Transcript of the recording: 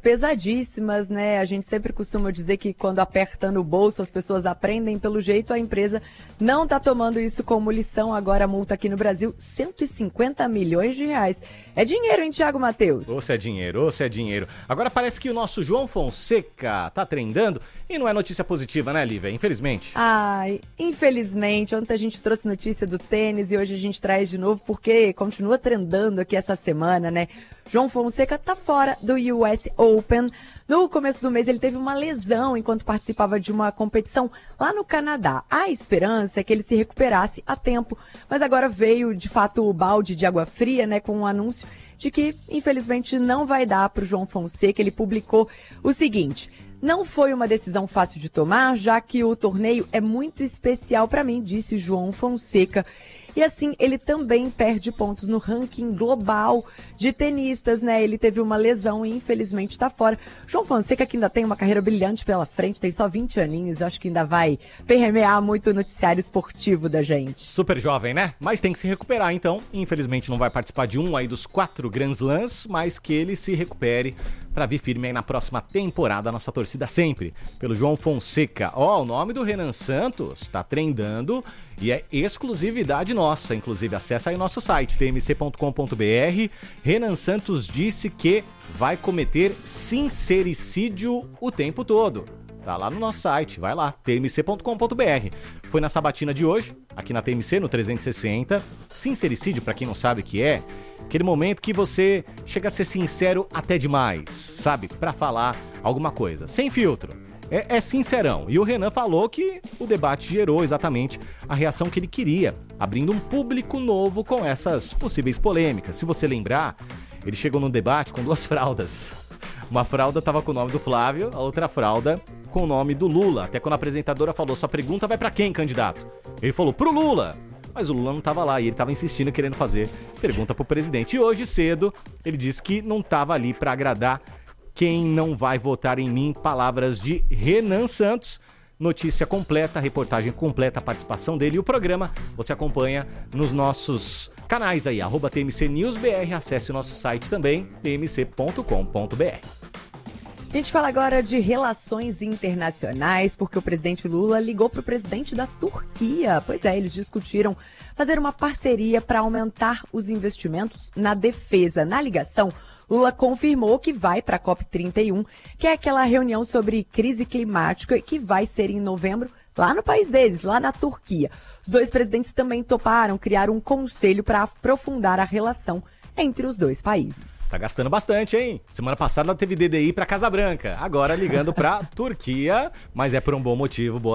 pesadíssimas, né? A gente sempre costuma dizer que quando aperta no bolso as pessoas aprendem pelo jeito, a empresa não está tomando isso como lição. Agora a multa aqui no Brasil, 150 milhões de reais. É dinheiro, hein, Thiago Matheus? Ou se é dinheiro, ou se é dinheiro. Agora parece que o nosso João Fonseca tá trendando e não é notícia positiva, né, Lívia? Infelizmente. Ai, infelizmente. Ontem a gente trouxe notícia do tênis e hoje a gente traz de novo porque continua trendando aqui essa semana, né? João Fonseca tá fora do US Open. No começo do mês ele teve uma lesão enquanto participava de uma competição lá no Canadá. A esperança é que ele se recuperasse a tempo, mas agora veio de fato o balde de água fria, né, com um anúncio de que infelizmente não vai dar para o João Fonseca. Ele publicou o seguinte: não foi uma decisão fácil de tomar, já que o torneio é muito especial para mim, disse João Fonseca. E assim, ele também perde pontos no ranking global de tenistas, né? Ele teve uma lesão e infelizmente está fora. João Fonseca, que ainda tem uma carreira brilhante pela frente, tem só 20 aninhos, acho que ainda vai permear muito o noticiário esportivo da gente. Super jovem, né? Mas tem que se recuperar, então. Infelizmente não vai participar de um aí dos 4 Grand Slams, mas que ele se recupere para vir firme aí na próxima temporada. Nossa torcida sempre pelo João Fonseca. Ó, o nome do Renan Santos tá trendando e é exclusividade nossa. Inclusive, acessa aí o nosso site, tmc.com.br. Renan Santos disse que vai cometer sincericídio o tempo todo. Tá lá no nosso site, vai lá, tmc.com.br. Foi na sabatina de hoje, aqui na TMC, no 360. Sincericídio, pra quem não sabe o que é, aquele momento que você chega a ser sincero até demais, sabe? Pra falar alguma coisa, sem filtro. É sincerão. E o Renan falou que o debate gerou exatamente a reação que ele queria, abrindo um público novo com essas possíveis polêmicas. Se você lembrar, ele chegou num debate com 2 fraldas. Uma fralda tava com o nome do Flávio, a outra fralda com o nome do Lula. Até quando a apresentadora falou, sua pergunta vai pra quem, candidato? Ele falou, pro Lula. Mas o Lula não tava lá e ele tava insistindo, querendo fazer pergunta pro presidente. E hoje cedo, ele disse que não tava ali pra agradar quem não vai votar em mim. Palavras de Renan Santos. Notícia completa, reportagem completa, a participação dele. E o programa você acompanha nos nossos canais aí, @TMCNewsBR. Acesse o nosso site também, tmc.com.br. A gente fala agora de relações internacionais, porque o presidente Lula ligou para o presidente da Turquia. Pois é, eles discutiram fazer uma parceria para aumentar os investimentos na defesa. Na ligação, Lula confirmou que vai para a COP31, que é aquela reunião sobre crise climática que vai ser em novembro lá no país deles, lá na Turquia. Os 2 presidentes também toparam criar um conselho para aprofundar a relação entre os 2 países. Tá gastando bastante, hein? Semana passada ela teve DDI pra Casa Branca, agora ligando pra Turquia, mas é por um bom motivo. Boa